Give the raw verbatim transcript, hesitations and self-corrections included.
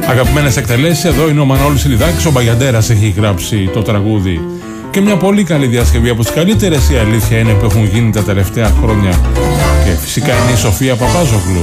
Αγαπημένες εκτελέσεις, εδώ είναι ο Μανώλης Ηλιδάκης, ο Μπαγιαντέρας έχει γράψει το τραγούδι. Και μια πολύ καλή διασκευή, από τις καλύτερες η αλήθεια είναι που έχουν γίνει τα τελευταία χρόνια. Και φυσικά είναι η Σοφία Παπάζογλου.